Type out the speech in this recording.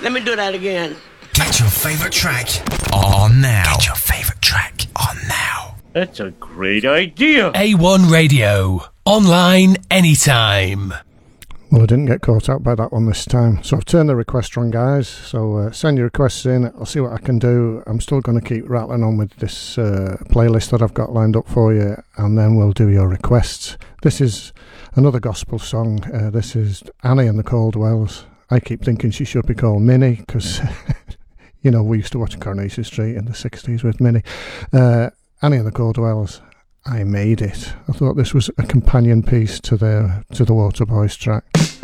Let me do that again. Get your favourite track on now. Get your favourite track on now. That's a great idea. A1 Radio. Online anytime. Well, I didn't get caught out by that one this time. So I've turned the request on, guys. So send your requests in. I'll see what I can do. I'm still going to keep rattling on with this playlist that I've got lined up for you. And then we'll do your requests. This is another gospel song. This is Annie and the Caldwells. I keep thinking she should be called Minnie because, you know, we used to watch Coronation Street in the 60s with Minnie. Annie and the Caldwells, I Made It. I thought this was a companion piece to the Waterboys track.